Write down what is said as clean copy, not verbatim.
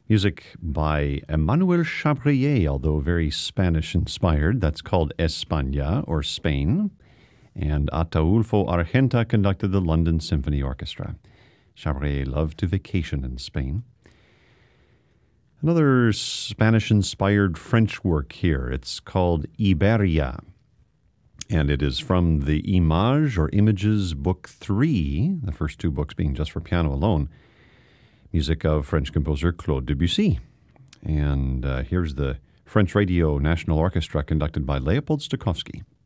Music by Emmanuel Chabrier, although very Spanish-inspired. That's called España, or Spain. And Ataulfo Argenta conducted the London Symphony Orchestra. Chabrier loved to vacation in Spain. Another Spanish-inspired French work here. It's called Iberia. And it is from the Images or Images Book 3, the first two books being just for piano alone. Music of French composer Claude Debussy. And here's the French Radio National Orchestra conducted by Leopold Stokowski.